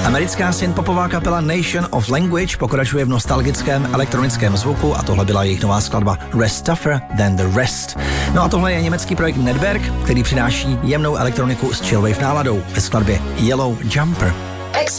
Americká synthpopová kapela Nation of Language pokračuje v nostalgickém elektronickém zvuku a tohle byla jejich nová skladba Rest Tougher Than The Rest. No a tohle je německý projekt Netwerk, který přináší jemnou elektroniku s chillwave náladou ve skladbě Yellow Jumper.